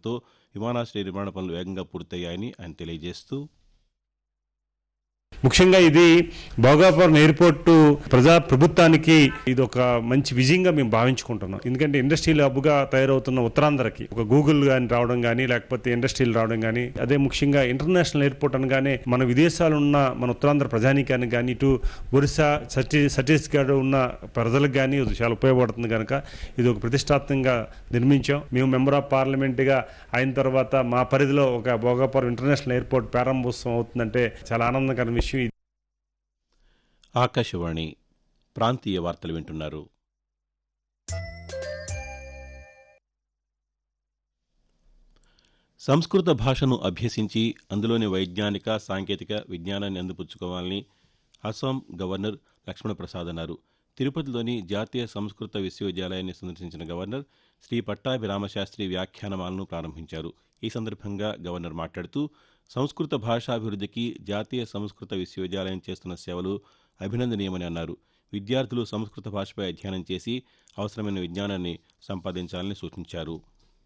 సహకారంతో విమానాశ్రయ నిర్మాణ పనులు వేగంగా పూర్తయ్యాయని ఆయన తెలియజేస్తూ, ముఖ్యంగా ఇది భోగాపురం ఎయిర్పోర్టు ప్రభుత్వానికి ఇది ఒక మంచి విజయంగా మేము భావించుకుంటున్నాం. ఎందుకంటే ఇండస్ట్రియల్ హబ్గా తయారవుతున్న ఉత్తరాంధ్రకి ఒక గూగుల్ కానీ రావడం కానీ, లేకపోతే ఇండస్ట్రియల్ రావడం కానీ, అదే ముఖ్యంగా ఇంటర్నేషనల్ ఎయిర్పోర్ట్ అనగానే మన విదేశాలు ఉన్న మన ఉత్తరాంధ్ర ప్రజానీకానికి కానీ, ఇటు ఒరిస్సా ఛత్తీస్గఢ్ ఉన్న ప్రజలకు కానీ ఇది చాలా ఉపయోగపడుతుంది కనుక ఇది ఒక ప్రతిష్టాత్మకంగా నిర్మించాం. మేము మెంబర్ ఆఫ్ పార్లమెంట్గా అయిన తర్వాత మా పరిధిలో ఒక భోగాపురం ఇంటర్నేషనల్ ఎయిర్పోర్ట్ ప్రారంభోత్సవం అవుతుందంటే చాలా ఆనందకరమైన విషయం. ఆకాశవాణి ప్రాంతీయ వార్తలు వింటున్నారు. సంస్కృత భాషను అభ్యసించి అందులోని వైజ్ఞానిక, సాంకేతిక విజ్ఞానాన్ని అందిపుచ్చుకోవాలని అస్సాం గవర్నర్ లక్ష్మణప్రసాద్ అన్నారు. తిరుపతిలోని జాతీయ సంస్కృత విశ్వవిద్యాలయాన్ని సందర్శించిన గవర్నర్ శ్రీ పట్టాభిరామశాస్త్రి వ్యాఖ్యానమాలను ప్రారంభించారు. ఈ సందర్భంగా గవర్నర్ మాట్లాడుతూ, సంస్కృత భాషాభివృద్ధికి జాతీయ సంస్కృత విశ్వవిద్యాలయం చేస్తున్న సేవలు అభినందనీయమని అన్నారు. విద్యార్థులు సంస్కృత భాషపై అధ్యయనం చేసి అవసరమైన విజ్ఞానాన్ని సంపాదించాలని సూచించారు.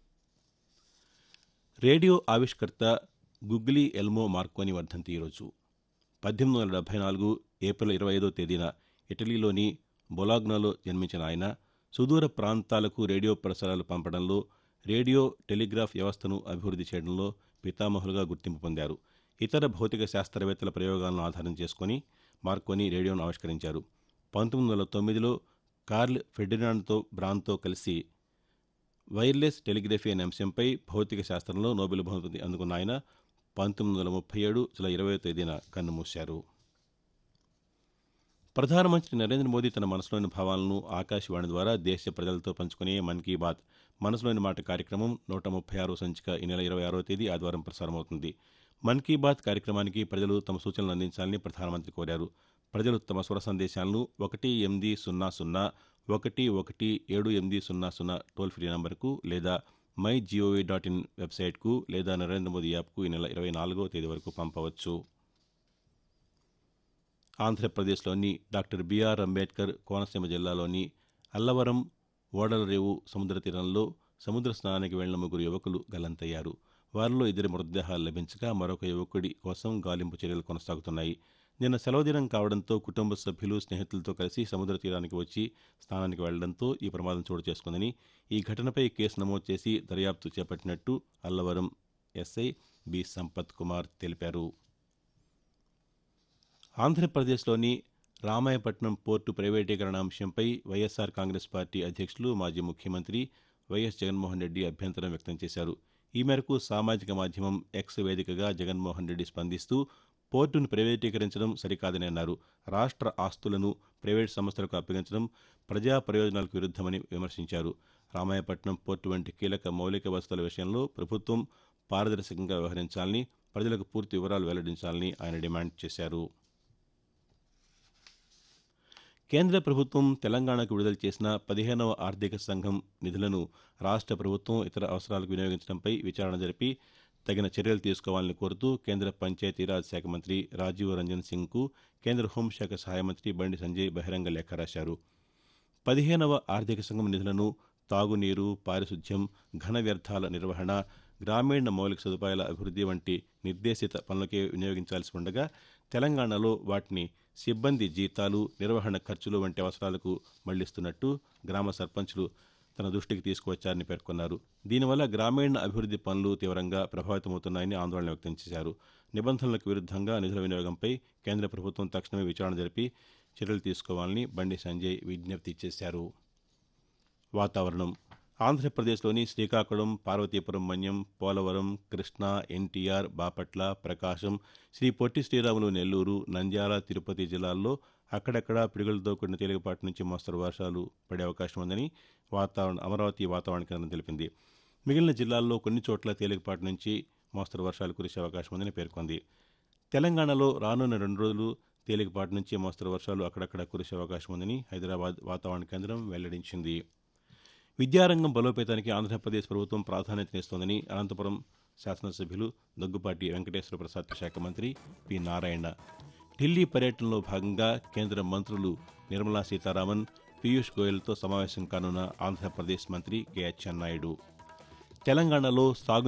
రేడియో ఆవిష్కర్త గుగ్లీ ఎల్మో మార్కోని వర్ధంతి ఈరోజు. 1874 ఏప్రిల్ 25వ తేదీన ఇటలీలోని బొలాగ్నాలో జన్మించిన ఆయన సుదూర ప్రాంతాలకు రేడియో ప్రసారాలు పంపడంలో, రేడియో టెలిగ్రాఫ్ వ్యవస్థను అభివృద్ధి చేయడంలో పితామహులుగా గుర్తింపు పొందారు. ఇతర భౌతిక శాస్త్రవేత్తల ప్రయోగాలను ఆధారం చేసుకుని మార్కోని రేడియోను ఆవిష్కరించారు. 1909లో కార్ల్ ఫెర్డినాండ్ బ్రాన్తో కలిసి వైర్లెస్ టెలిగ్రఫీ అనే అంశంపై భౌతిక శాస్త్రంలో నోబెల్ బహుమతి అందుకున్న ఆయన 1937 జూలై 20వ తేదీన కన్నుమూశారు. ప్రధానమంత్రి నరేంద్ర మోదీ తన మనసులోని భావాలను ఆకాశవాణి ద్వారా దేశ ప్రజలతో పంచుకునే మన్ కీ బాత్ మనసులోని మాట కార్యక్రమం 136వ సంచిక ఈ నెల 26వ తేదీ ఆదివారం ప్రసారమవుతుంది. మన్ కీ బాత్ కార్యక్రమానికి ప్రజలు తమ సూచనలు అందించాలని ప్రధానమంత్రి కోరారు. ప్రజలు తమ స్వర సందేశాలను 1800 టోల్ ఫ్రీ నంబర్కు లేదా mygov.in వెబ్సైట్కు లేదా నరేంద్ర మోదీ యాప్కు ఈ నెల 24వ తేదీ వరకు పంపవచ్చు. ఆంధ్రప్రదేశ్లోని డాక్టర్ బిఆర్ అంబేద్కర్ కోనసీమ జిల్లాలోని అల్లవరం ఓడలరేవు సముద్ర తీరంలో సముద్ర స్నానానికి వెళ్లిన 3 యువకులు గల్లంతయ్యారు. వారిలో 2 మృతదేహాలు లభించగా మరొక యువకుడి కోసం గాలింపు చర్యలు కొనసాగుతున్నాయి. నిన్న సెలవు దినం కావడంతో కుటుంబ సభ్యులు, స్నేహితులతో కలిసి సముద్ర తీరానికి వచ్చి స్నానానికి వెళ్లడంతో ఈ ప్రమాదం చోటు చేసుకుందని, ఈ ఘటనపై కేసు నమోదు చేసి దర్యాప్తు చేపట్టినట్టు అల్లవరం ఎస్ఐ బి సంపత్ కుమార్ తెలిపారు. ఆంధ్రప్రదేశ్లోని రామాయపట్నం పోర్టు ప్రైవేటీకరణ అంశంపై వైఎస్సార్ కాంగ్రెస్ పార్టీ అధ్యక్షులు, మాజీ ముఖ్యమంత్రి వైఎస్ జగన్మోహన్ రెడ్డి అభ్యంతరం వ్యక్తం చేశారు. ఈ మేరకు సామాజిక మాధ్యమం ఎక్స్ వేదికగా జగన్మోహన్ రెడ్డి స్పందిస్తూ, పోర్టును ప్రైవేటీకరించడం సరికాదని అన్నారు. రాష్ట్ర ఆస్తులను ప్రైవేటు సంస్థలకు అప్పగించడం ప్రజా ప్రయోజనాలకు విరుద్ధమని విమర్శించారు. రామాయపట్నం పోర్టు వంటి కీలక మౌలిక వసతుల విషయంలో ప్రభుత్వం పారదర్శకంగా వ్యవహరించాలని, ప్రజలకు పూర్తి వివరాలు వెల్లడించాలని ఆయన డిమాండ్ చేశారు. కేంద్ర ప్రభుత్వం తెలంగాణకు విడుదల చేసిన 15వ ఆర్థిక సంఘం నిధులను రాష్ట్ర ప్రభుత్వం ఇతర అవసరాలకు వినియోగించడంపై విచారణ జరిపి తగిన చర్యలు తీసుకోవాలని కోరుతూ కేంద్ర పంచాయతీరాజ్ శాఖ మంత్రి రాజీవ్ రంజన్ సింగ్కు కేంద్ర హోంశాఖ సహాయ మంత్రి బండి సంజయ్ బహిరంగ లేఖ రాశారు. 15వ ఆర్థిక సంఘం నిధులను తాగునీరు, పారిశుధ్యం, ఘన వ్యర్థాల నిర్వహణ, గ్రామీణ మౌలిక సదుపాయాల అభివృద్ధి వంటి నిర్దేశిత పనులకే వినియోగించాల్సి ఉండగా తెలంగాణలో వాటిని సిబ్బంది జీతాలు, నిర్వహణ ఖర్చులు వంటి అవసరాలకు మళ్లిస్తున్నట్టు గ్రామ సర్పంచ్లు తన దృష్టికి తీసుకువచ్చారని పేర్కొన్నారు. దీనివల్ల గ్రామీణ అభివృద్ధి పనులు తీవ్రంగా ప్రభావితమవుతున్నాయని ఆందోళన వ్యక్తం చేశారు. నిబంధనలకు విరుద్ధంగా నిధుల వినియోగంపై కేంద్ర ప్రభుత్వం తక్షణమే విచారణ జరిపి చర్యలు తీసుకోవాలని బండి సంజయ్ విజ్ఞప్తి చేశారు. వాతావరణం. ఆంధ్రప్రదేశ్లోని శ్రీకాకుళం, పార్వతీపురం మన్యం, పోలవరం, కృష్ణా, ఎన్టీఆర్, బాపట్ల, ప్రకాశం, శ్రీ పొట్టి శ్రీరాములు నెల్లూరు, నంద్యాల, తిరుపతి జిల్లాల్లో అక్కడక్కడా పిడుగులతో కూడిన తేలికపాటి నుంచి మోస్తరు వర్షాలు పడే అవకాశం ఉందని అమరావతి వాతావరణ కేంద్రం తెలిపింది. మిగిలిన జిల్లాల్లో కొన్ని చోట్ల తేలికపాటి నుంచి మోస్తరు వర్షాలు కురిసే అవకాశం ఉందని పేర్కొంది. తెలంగాణలో రానున్న 2 రోజులు తేలికపాటి నుంచి మోస్తరు వర్షాలు అక్కడక్కడా కురిసే అవకాశం ఉందని హైదరాబాద్ వాతావరణ కేంద్రం వెల్లడించింది. విద్యారంగం బలోపేతానికి ఆంధ్రప్రదేశ్ ప్రభుత్వం ప్రాధాన్యతనిస్తోందని అనంతపురం శాసనసభ్యులు దగ్గుపాటి వెంకటేశ్వర ప్రసాద్ శాఖ మంత్రి పి నారాయణ ఢిల్లీ పర్యటనలో భాగంగా కేంద్ర మంత్రులు నిర్మలా సీతారామన్, పీయూష్ గోయల్తో సమావేశం కానున్న ఆంధ్రప్రదేశ్ మంత్రి కె అచ్చెన్నాయుడు తెలంగాణలో సాగు